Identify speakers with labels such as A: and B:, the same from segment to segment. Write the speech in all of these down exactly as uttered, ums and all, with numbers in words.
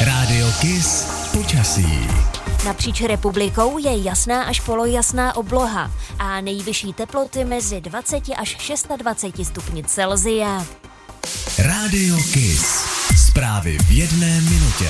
A: Rádio Kiss počasí.
B: Napříč republikou je jasná až polojasná obloha a nejvyšší teploty mezi dvacet až dvacet šest stupni Celsia.
A: Rádio Kiss. Zprávy v jedné minutě.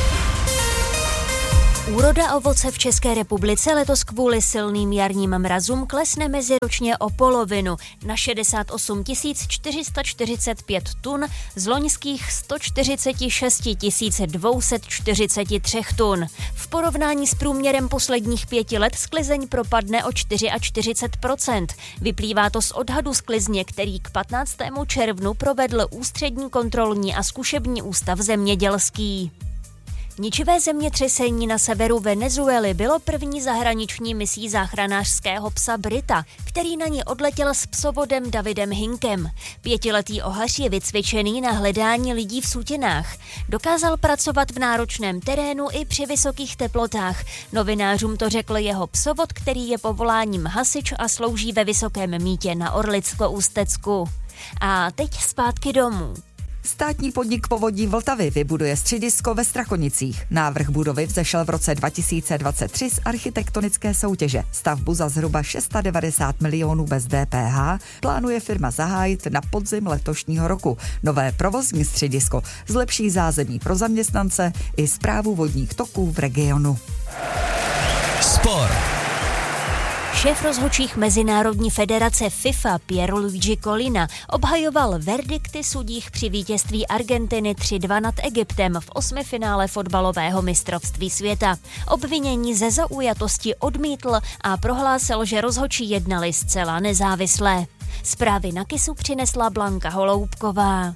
B: Úroda ovoce v České republice letos kvůli silným jarním mrazům klesne meziročně o polovinu na šedesát osm tisíc čtyři sta čtyřicet pět tun z loňských sto čtyřicet šest tisíc dvě stě čtyřicet tři tun. V porovnání s průměrem posledních pěti let sklizeň propadne o čtyřicet čtyři procent. Vyplývá to z odhadu sklizně, který k patnáctému červnu provedl Ústřední kontrolní a zkušební ústav zemědělský. Ničivé zemětřesení na severu Venezuely bylo první zahraniční misí záchranářského psa Brita, který na ní odletěl s psovodem Davidem Hinkem. Pětiletý ohař je vycvičený na hledání lidí v sutinách. Dokázal pracovat v náročném terénu i při vysokých teplotách. Novinářům to řekl jeho psovod, který je povoláním hasič a slouží ve Vysokém Mýtě na Orlicko-Ústecku. A teď zpátky domů.
C: Státní podnik Povodí Vltavy vybuduje středisko ve Strakonicích. Návrh budovy vzešel v roce dva tisíce dvacet tři z architektonické soutěže. Stavbu za zhruba devadesát šest milionů bez D P H plánuje firma zahájit na podzim letošního roku. Nové provozní středisko zlepší zázemí pro zaměstnance i správu vodních toků v regionu.
A: Sport.
B: Šéf rozhodčích Mezinárodní federace FIFA Pierluigi Collina obhajoval verdikty sudích při vítězství Argentiny tři dva nad Egyptem v osmifinále fotbalového mistrovství světa. Obvinění ze zaujatosti odmítl a prohlásil, že rozhodčí jednali zcela nezávisle. Zprávy na Kissu přinesla Blanka Holoubková.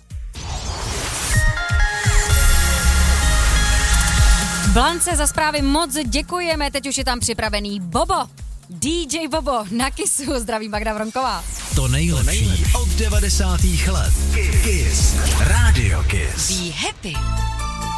D: Blance, za zprávy moc děkujeme, teď už je tam připravený Bobo. D J Bobo na Kissu, zdraví Magda Vronková.
A: To nejlepší od devadesátých let. Kiss. Rádio Kiss.
D: Be happy.